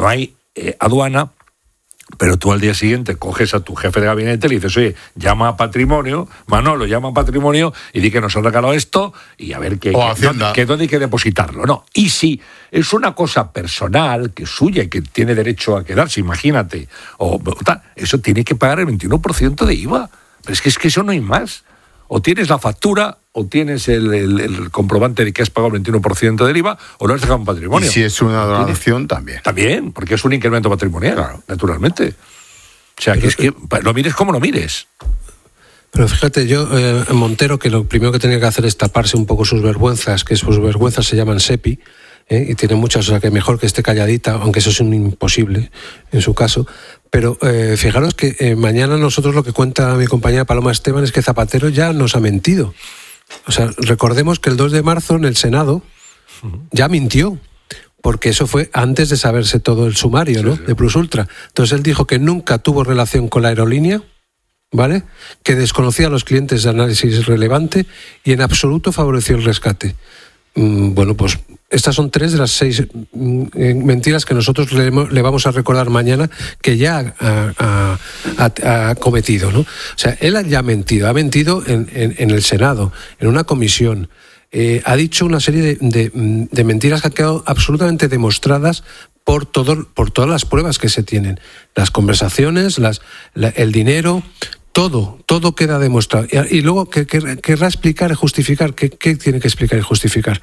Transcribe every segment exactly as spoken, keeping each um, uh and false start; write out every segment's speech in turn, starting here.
no hay eh, aduana, pero tú al día siguiente coges a tu jefe de gabinete y le dices, oye, llama a Patrimonio, Manolo, llama a Patrimonio y di que nos han regalado esto y a ver qué, qué, dónde, que dónde hay que depositarlo. No, y si es una cosa personal, que es suya y que tiene derecho a quedarse, imagínate, o tal, eso tiene que pagar el veintiuno por ciento de I V A. Pero es que, es que eso no hay más. O tienes la factura, o tienes el, el, el comprobante de que has pagado el veintiuno por ciento del I V A, o lo has dejado en patrimonio. Y si es una donación, también. También, porque es un incremento patrimonial, claro, naturalmente. O sea, que es que lo mires como lo mires. Pero fíjate, yo, eh, Montero, que lo primero que tenía que hacer es taparse un poco sus vergüenzas, que sus vergüenzas se llaman SEPI, ¿eh? Y tiene muchas, o sea, que mejor que esté calladita, aunque eso es un imposible en su caso. Pero eh, fijaros que eh, mañana nosotros lo que cuenta mi compañera Paloma Esteban es que Zapatero ya nos ha mentido. O sea, recordemos que el dos de marzo en el Senado ya mintió, porque eso fue antes de saberse todo el sumario, ¿no? Sí, sí. De Plus Ultra. Entonces él dijo que nunca tuvo relación con la aerolínea, ¿vale? Que desconocía a los clientes de análisis relevante y en absoluto favoreció el rescate. Mm, bueno, pues estas son tres de las seis mm, mentiras que nosotros le, le vamos a recordar mañana que ya ha, ha, ha, ha cometido, ¿no? O sea, él ya ha mentido, ha mentido en, en, en el Senado, en una comisión. Eh, ha dicho una serie de, de, de mentiras que han quedado absolutamente demostradas por todo, por todas las pruebas que se tienen. Las conversaciones, las, la, el dinero, todo, todo queda demostrado. Y, y luego que, que, querrá explicar y justificar. ¿Qué, qué tiene que explicar y justificar?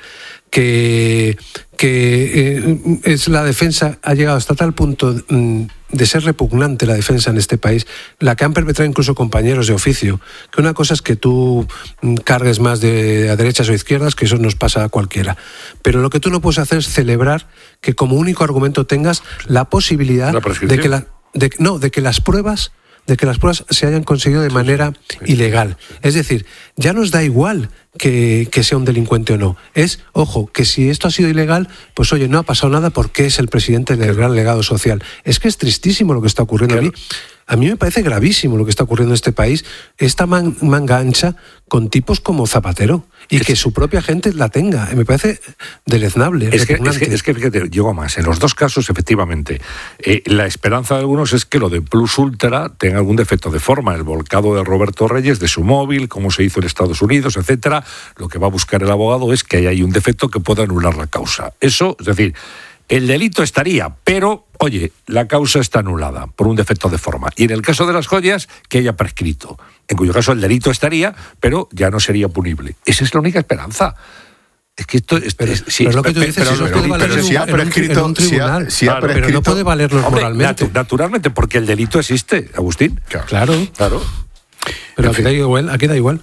Que, que eh, es la defensa ha llegado hasta tal punto mm, de ser repugnante la defensa en este país, la que han perpetrado incluso compañeros de oficio, que una cosa es que tú mm, cargues más de a derechas o izquierdas, que eso nos pasa a cualquiera, pero lo que tú no puedes hacer es celebrar que como único argumento tengas la posibilidad de que la, de, no, de que las pruebas de que las pruebas se hayan conseguido de manera ilegal. Es decir, ya nos da igual que, que sea un delincuente o no. Es, ojo, que si esto ha sido ilegal, pues oye, no ha pasado nada porque es el presidente del gran legado social. Es que es tristísimo lo que está ocurriendo. Claro. A mí, a mí me parece gravísimo lo que está ocurriendo en este país, esta man, manga ancha con tipos como Zapatero, y es que su propia gente la tenga. Me parece deleznable. Es que, es, que, es que, fíjate, llego más. En los dos casos, efectivamente, eh, la esperanza de algunos es que lo de Plus Ultra tenga algún defecto de forma. El volcado de Roberto Reyes, de su móvil, cómo se hizo en Estados Unidos, etcétera. Lo que va a buscar el abogado es que haya ahí un defecto que pueda anular la causa. Eso, es decir, el delito estaría, pero, oye, la causa está anulada por un defecto de forma. Y en el caso de las joyas, que haya prescrito. En cuyo caso el delito estaría, pero ya no sería punible. Esa es la única esperanza. Es que esto es, pero, es, sí, pero lo que tú dices, pero, si pero, puede valer pero en, si ha prescrito, en un tribunal, si ha, si ha claro, prescrito, pero no puede valernos hombre, moralmente. Natu, naturalmente, porque el delito existe, Agustín. Claro, claro. claro. Pero aquí da igual, aquí da igual.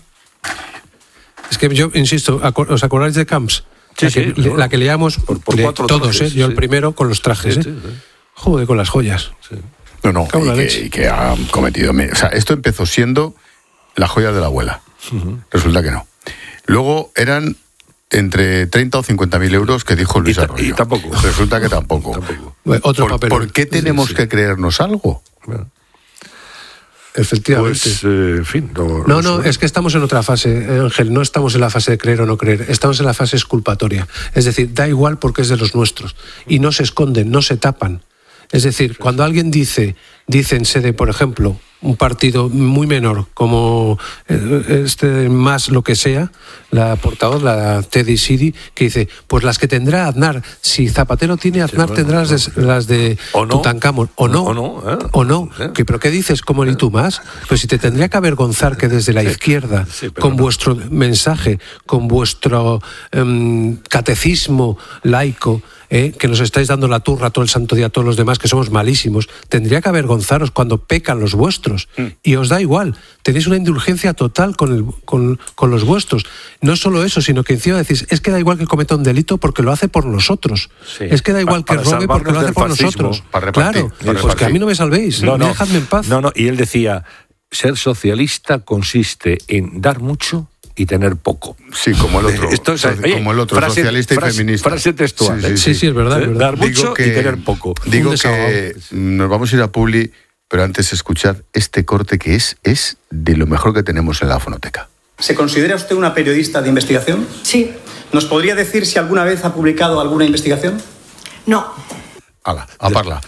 Es que yo insisto, ¿os acordáis de Camps? Sí, la, sí, que, claro. la que leíamos por, por de cuatro todos, trajes, ¿eh? Yo sí. el primero con los trajes, sí, ¿eh? sí, sí. Joder, con las joyas. Sí. No, no, y que, y que ha cometido... O sea, esto empezó siendo la joya de la abuela. Uh-huh. Resulta que no. Luego eran entre treinta o cincuenta mil euros que dijo Luis y Arroyo. Y tampoco. Resulta que tampoco. tampoco. Bueno, otro ¿Por, papel. ¿Por qué tenemos sí, sí. que creernos algo? Bueno. Efectivamente. Pues, eh, en fin. No, no, no, no, es que estamos en otra fase, Ángel. No estamos en la fase de creer o no creer. Estamos en la fase exculpatoria. Es decir, da igual porque es de los nuestros. Y no se esconden, no se tapan. Es decir, cuando alguien dice, dice en sede, por ejemplo, un partido muy menor, como este más lo que sea, la portavoz, la Teddy Sidi, que dice, pues las que tendrá Aznar, si Zapatero tiene Aznar, sí, bueno, tendrá las de, no, las de o no, Tutankamón, o no, o no, ¿eh? o no. ¿Eh? ¿Qué, ¿Pero qué dices? ¿Cómo ni tú más? Pues si te tendría que avergonzar que desde la sí, izquierda, sí, con no. vuestro mensaje, con vuestro um, catecismo laico, Eh, que nos estáis dando la turra todo el santo día a todos los demás, que somos malísimos, tendría que avergonzaros cuando pecan los vuestros. Mm. Y os da igual, tenéis una indulgencia total con, el, con, con los vuestros. No solo eso, sino que encima decís, es que da igual que cometa un delito porque lo hace por nosotros. Sí. Es que da igual pa, que robe porque lo hace por fascismo, nosotros. Para repartir, claro, para pues que a mí no me salvéis, no, no, dejadme en paz. No, no, y él decía, ser socialista consiste en dar mucho y tener poco. Sí, como el otro. Esto es, oye, como el otro, frase, socialista y frase, feminista. Frase textual. Sí, sí, sí, sí es verdad. Es verdad. Dar mucho que, y tener poco. Digo que nos vamos a ir a Publi, pero antes escuchar este corte que es, es de lo mejor que tenemos en la fonoteca. ¿Se considera usted una periodista de investigación? Sí. ¿Nos podría decir si alguna vez ha publicado alguna investigación? No. Hala, a parla.